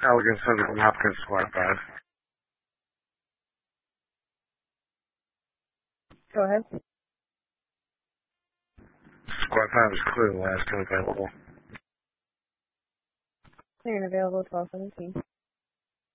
Elegant Surgical Napkins, Squad 5. Go ahead. Squad 5 is clear, the last two available. Clear and available 1217.